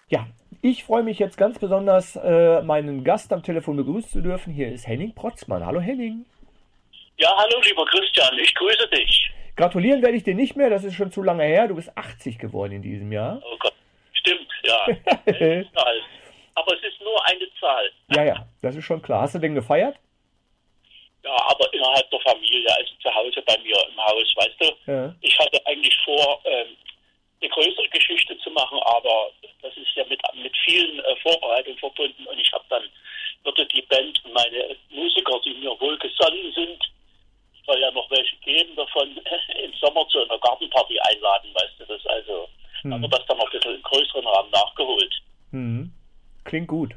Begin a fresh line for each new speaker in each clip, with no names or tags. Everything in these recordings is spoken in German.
Ja, ich freue mich jetzt ganz besonders, meinen Gast am Telefon begrüßen zu dürfen. Hier ist Henning Protzmann. Hallo Henning.
Ja, hallo lieber Christian, ich grüße dich.
Gratulieren werde ich dir nicht mehr, das ist schon zu lange her. Du bist 80 geworden in diesem Jahr.
Oh Gott, stimmt, ja. Es ist alt. Aber es ist nur eine Zahl.
Ja, ja, das ist schon klar. Hast du denn gefeiert?
Ja, aber innerhalb der Familie, also zu Hause bei mir im Haus, weißt du.
Ja.
Ich hatte eigentlich vor, eine größere Geschichte zu machen, aber das ist ja mit vielen Vorbereitungen verbunden und ich habe dann, würde die Band und meine Musiker, die mir wohlgesonnen sind, soll ja noch welche geben davon, im Sommer zu einer Gartenparty einladen, weißt du, das also, aber
Hm.
das dann noch ein bisschen im größeren Rahmen nachgeholt.
Hm. Klingt gut.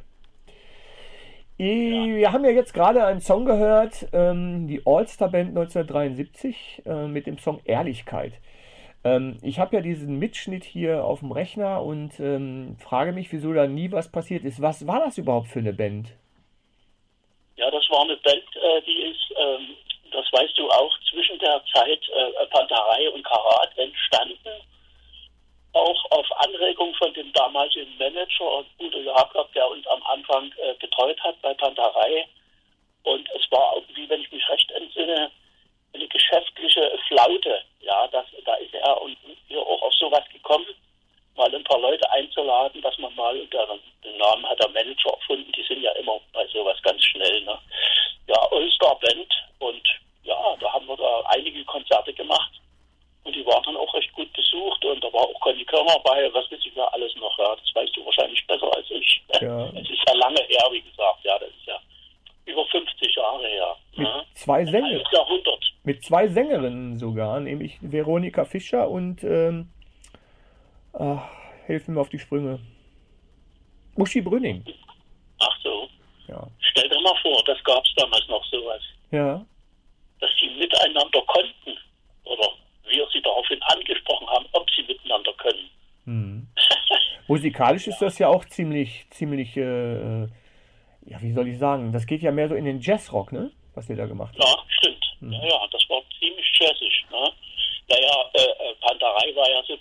Ja,
Wir haben ja jetzt gerade einen Song gehört, die All-Star Band 1973 mit dem Song Ehrlichkeit. Ich habe ja diesen Mitschnitt hier auf dem Rechner und frage mich, wieso da nie was passiert ist. Was war das überhaupt für eine Band?
ja, das war eine Band, die ist, das weißt du auch, zwischen der Zeit Panterei und Karat entstanden, auch auf Anregung von dem damaligen Manager Udo Jakob, der uns am Anfang betreut hat bei Panterei. Und es war irgendwie, wenn ich mich recht entsinne, eine geschäftliche Flaute. Ja, da ist er und wir auch auf sowas gekommen, mal ein paar Leute einzuladen, dass man mal, den Namen hat der Manager erfunden, die sind ja immer bei sowas ganz schnell, ne? Ja, All-Star Band und ja, da haben wir da einige Konzerte gemacht und die waren dann auch recht gut besucht und da war auch Conny Körner bei, was weiß ich ja alles noch, ja, das weißt du wahrscheinlich besser als ich.
Ja,
Es ist ja lange her, wie gesagt, ja, das ist ja über 50 Jahre her,
mit
ne?
zwei
Ein
Sänger,
halbes Jahrhundert.
mit zwei Sängerinnen sogar, nämlich Veronika Fischer und ach, hilf mir mal auf die Sprünge. Uschi Brünning.
Ach so,
Ja.
stell dir mal vor, das gab es damals noch sowas,
Ja.
dass sie miteinander konnten oder wir sie daraufhin angesprochen haben, ob sie miteinander können.
Hm. Musikalisch ist das ja auch ziemlich, ja, wie soll ich sagen, das geht ja mehr so in den Jazzrock, ne? Was ihr da gemacht habt.
Ja, stimmt. Ja,
Hm.
ja, das war ziemlich jazzig. Ne? Naja, Panterei war ja so